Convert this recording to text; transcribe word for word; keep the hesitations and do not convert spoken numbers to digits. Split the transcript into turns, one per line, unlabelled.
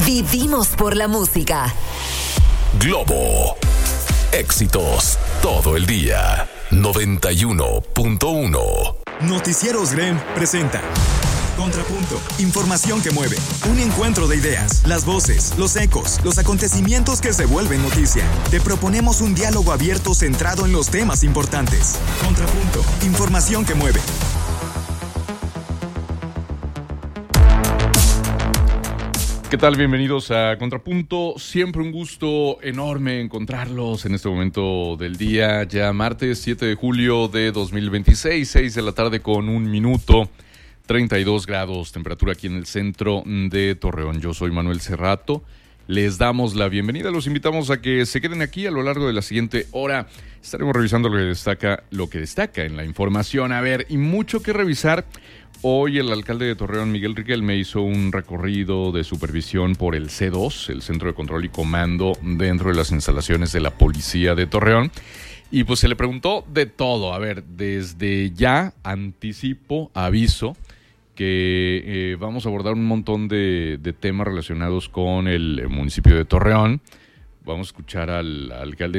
Vivimos por la música.
Globo. Éxitos todo el día. noventa y uno punto uno.
Noticieros Grem presenta Contrapunto, información que mueve, un encuentro de ideas, las voces, los ecos, los acontecimientos que se vuelven noticia. Te proponemos un diálogo abierto centrado en los temas importantes. Contrapunto, información que mueve.
¿Qué tal? Bienvenidos a Contrapunto. Siempre un gusto enorme encontrarlos en este momento del día. Ya martes siete de julio de dos mil veintiséis, seis de la tarde con un minuto. treinta y dos grados, temperatura aquí en el centro de Torreón. Yo soy Manuel Cerrato. Les damos la bienvenida. Los invitamos a que se queden aquí a lo largo de la siguiente hora. Estaremos revisando lo que destaca, lo que destaca en la información. A ver, y mucho que revisar. Hoy el alcalde de Torreón, Miguel Riquelme, hizo un recorrido de supervisión por el C dos, el Centro de Control y Comando, dentro de las instalaciones de la Policía de Torreón. Y pues se le preguntó de todo. A ver, desde ya anticipo, aviso, que eh, vamos a abordar un montón de, de temas relacionados con el municipio de Torreón. Vamos a escuchar al, al alcalde